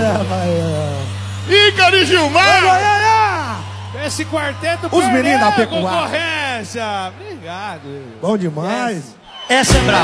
Ícaro e Gilmar! Esse quarteto Os meninos da pecuária. concorrência. Obrigado. Bom demais. Essa é brava.